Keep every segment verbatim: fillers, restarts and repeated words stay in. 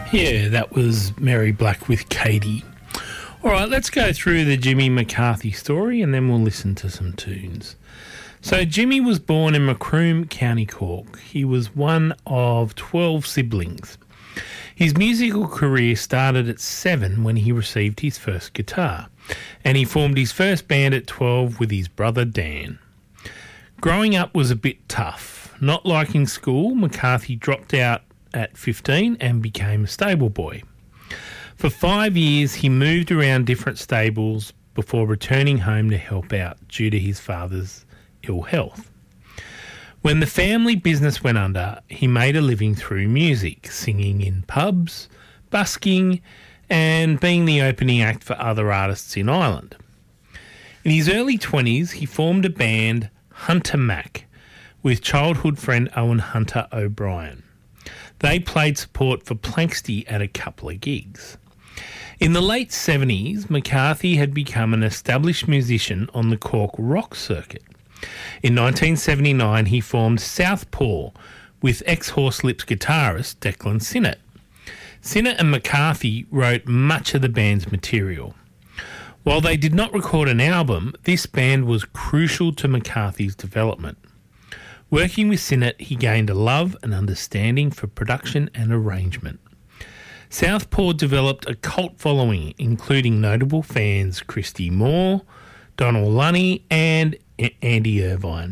Yeah, that was Mary Black with Katie. All right, let's go through the Jimmy McCarthy story and then we'll listen to some tunes. So Jimmy was born in Macroom, County Cork. He was one of twelve siblings. His musical career started at seven when he received his first guitar, and he formed his first band at twelve with his brother Dan. Growing up was a bit tough. Not liking school, McCarthy dropped out at fifteen and became a stable boy. For five years, he moved around different stables before returning home to help out due to his father's ill health. When the family business went under, he made a living through music, singing in pubs, busking, and being the opening act for other artists in Ireland. In his early twenties, he formed a band, Hunter Mac, with childhood friend Owen Hunter O'Brien. They played support for Planxty at a couple of gigs. In the late seventies, McCarthy had become an established musician on the Cork rock circuit. In nineteen seventy-nine, he formed Southpaw with ex-Horselips guitarist Declan Sinnott. Sinnott and McCarthy wrote much of the band's material. While they did not record an album, this band was crucial to McCarthy's development. Working with Sinnott, he gained a love and understanding for production and arrangement. Southpaw developed a cult following, including notable fans Christy Moore, Donald Lunny and Andy Irvine.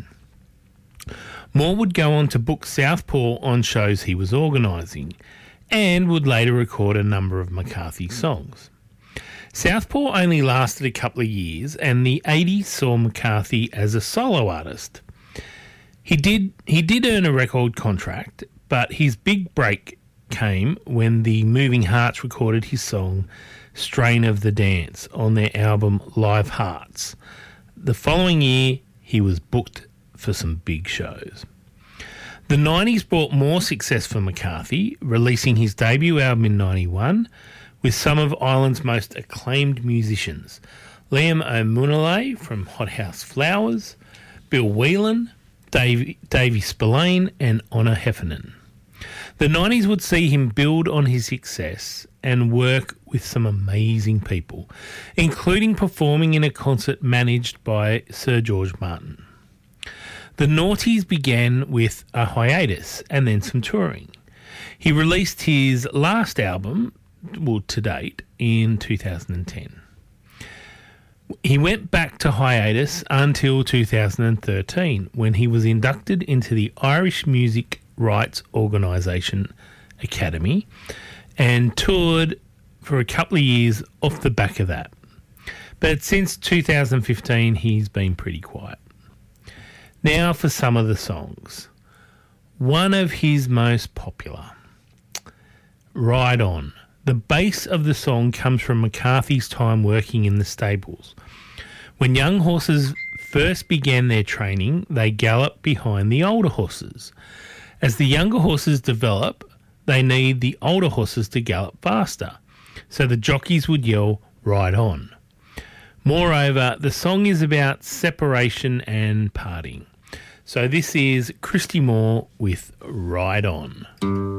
Moore would go on to book Southpaw on shows he was organising and would later record a number of McCarthy songs. Southpaw only lasted a couple of years, and the eighties saw McCarthy as a solo artist. He did he did earn a record contract, but his big break came when the Moving Hearts recorded his song Strain of the Dance on their album Live Hearts. The following year, he was booked for some big shows. The nineties brought more success for McCarthy, releasing his debut album in ninety-one with some of Ireland's most acclaimed musicians, Liam O'Munnelay from Hothouse Flowers, Bill Whelan, Davey, Davey Spillane and Honor Heffernan. The nineties would see him build on his success and work with some amazing people, including performing in a concert managed by Sir George Martin. The noughties began with a hiatus and then some touring. He released his last album, well, to date, in two thousand ten. He went back to hiatus until two thousand thirteen, when he was inducted into the Irish Music Rights Organisation Academy and toured for a couple of years off the back of that. But since two thousand fifteen, he's been pretty quiet. Now for some of the songs. One of his most popular, Ride On. The base of the song comes from McCarthy's time working in the stables. When young horses first began their training, they gallop behind the older horses. As the younger horses develop, they need the older horses to gallop faster. So the jockeys would yell, "Ride on." Moreover, the song is about separation and parting. So this is Christy Moore with Ride On.